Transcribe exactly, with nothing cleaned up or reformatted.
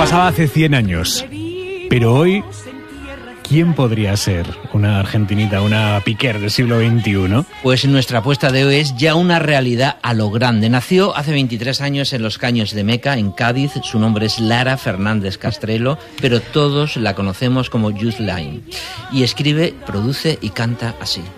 pasaba hace cien años. Pero hoy, ¿quién podría ser una argentinita, una Piquer del siglo veintiuno? Pues nuestra apuesta de hoy es ya una realidad a lo grande. Nació hace veintitrés años en los Caños de Meca, en Cádiz. Su nombre es Lara Fernández Castrelo, pero todos la conocemos como Youth Line. Y escribe, produce y canta así.